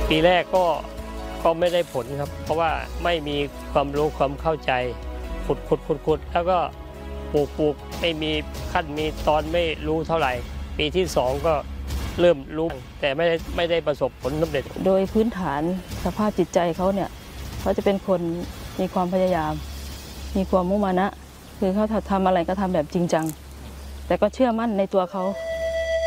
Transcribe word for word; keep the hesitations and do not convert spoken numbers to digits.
ปีแรกก็ก็ไม่ได้ผลครับเพราะว่าไม่มีความรู้ความเข้าใจขุดขุดขุดขุดแล้วก็ปลูกปลูกไม่มีขั้นมีตอนไม่รู้เท่าไหร่ปีที่สองก็เริ่มรู้แต่ไม่ได้ไม่ได้ประสบผลสำเร็จโดยพื้นฐานสภาพจิตใจเขาเนี่ยเขาจะเป็นคนมีความพยายามมีความมุ่งมั่นนะคือเขาทำอะไรก็ทำแบบจริงจังแต่ก็เชื่อมั่นในตัวเขา